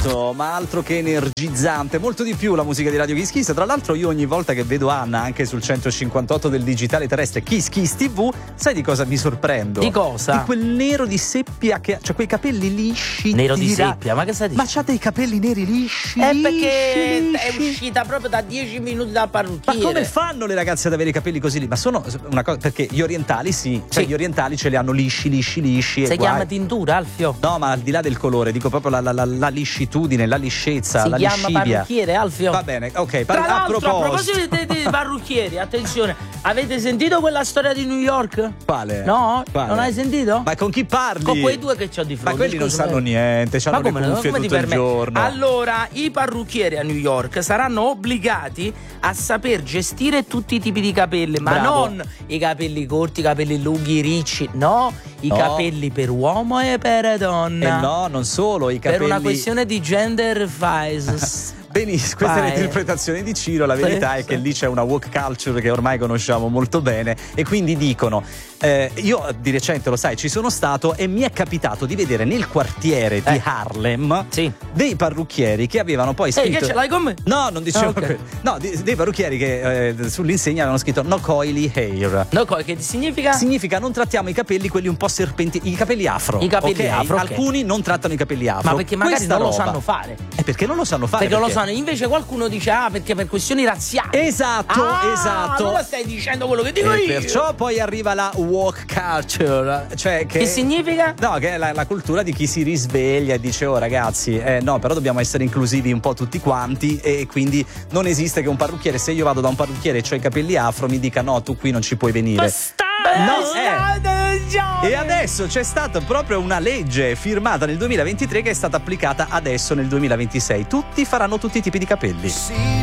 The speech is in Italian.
Esatto, ma altro che energizzante, molto di più la musica di Radio Kiss Kiss. Tra l'altro io ogni volta che vedo Anna anche sul 158 del digitale terrestre Kiss Kiss TV, sai di cosa mi sorprendo? Di cosa? Di quel nero di seppia che ha, cioè quei capelli lisci. Nero di seppia, ma che stai dicendo? Ma c'ha dei capelli neri lisci. Perché lisci. è uscita proprio da 10 minuti dal parrucchiere. Ma come fanno le ragazze ad avere i capelli così lì? Ma sono una cosa, perché gli orientali sì, cioè Sì. gli orientali ce li hanno lisci. Si e chiama guai. tintura, Alfio? No, ma al di là del colore, dico proprio la liscitudine, la liscezza, Si la chiama liscivia. parrucchiere, Alfio? Va bene, ok. Tra A l'altro, proposito. a proposito dei parrucchieri, attenzione, avete sentito quella storia di New York? Quale? No? Quale? Non hai sentito? Ma con chi parli? Con quei due che c'ho di fronte. Ma quelli non scusami. sanno niente, hanno le cuffie come ti tutto il permetti? giorno. Allora, i parrucchieri a New York saranno obbligati a saper gestire tutti i tipi di capelli, ma Bravo. non i capelli corti, i capelli lunghi, ricci, no, i No. capelli per uomo e per donna. No, non solo, i capelli. Per una questione di gender wise. Benissimo, questa è Vai. l'interpretazione di Ciro, la verità Sì, è che sì. lì c'è una woke culture che ormai conosciamo molto bene e quindi dicono, io di recente lo sai ci sono stato e mi è capitato di vedere nel quartiere di Harlem Sì. dei parrucchieri che avevano poi scritto... che ce l'hai con me? No, non dicevo Ok. quello. No, dei parrucchieri che sull'insegna avevano scritto no coily hair. No, che significa? Significa non trattiamo i capelli quelli un po' serpentini, i capelli afro. I capelli ok? afro, ok. Alcuni non trattano i capelli afro. Ma perché magari Questa non lo roba- sanno fare. Perché non lo sanno fare? Perché lo sanno. Invece qualcuno dice perché per questioni razziali. Esatto, Ah, esatto. allora stai dicendo quello che dico E io. perciò poi arriva la woke culture, cioè che significa? No, che è la cultura di chi si risveglia e dice "Oh ragazzi, no, però dobbiamo essere inclusivi un po' tutti quanti" e quindi non esiste che un parrucchiere, se io vado da un parrucchiere e ho i capelli afro, mi dica "No, tu qui non ci puoi venire". E adesso c'è stata proprio una legge firmata nel 2023 che è stata applicata adesso nel 2026. Tutti faranno tutti i tipi di capelli.